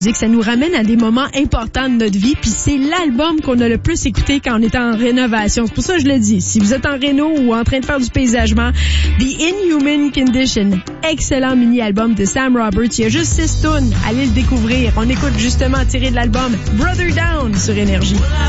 que ça nous ramène à des moments importants de notre vie, puis c'est l'album qu'on a le plus écouté quand on est en rénovation. C'est pour ça que je le dis. Si vous êtes en réno ou en train de faire du paysagement, The Inhuman Condition, excellent mini-album de Sam Roberts. Il y a juste 6 tunes. Allez le découvrir. On écoute justement tiré de l'album Brother Down sur Énergie.